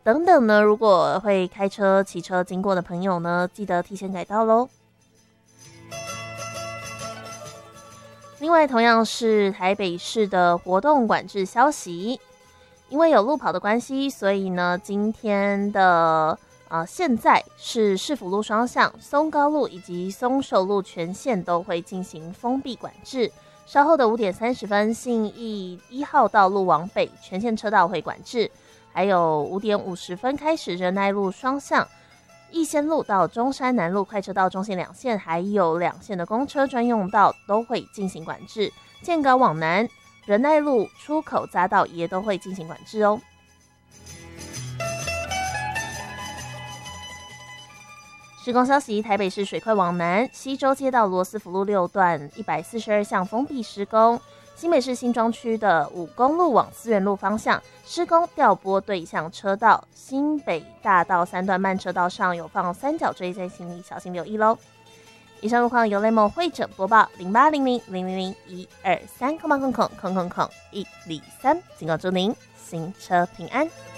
等等呢，如果会开车、骑车经过的朋友呢，记得提前改道咯。另外，同样是台北市的活动管制消息，因为有路跑的关系，所以呢，今天的现在是市府路双向、松高路以及松寿路全线都会进行封闭管制。稍后的5点30分，信义1号道路往北全线车道会管制，还有5点50分开始，仁爱路双向、逸仙路到中山南路快车道中线2线，还有2线的公车专用道都会进行管制。建高往南、仁爱路出口匝道也都会进行管制哦。施工消息：台北市水快往南，西周街道罗斯福路6段142巷封闭施工；新北市新庄区的5公路往思源路方向施工调拨对向车道，新北大道3段慢车道上有放三角锥，在请你小心留意喽。以上路况由雷蒙会诊播报，0800000123，123，警告祝您行车平安。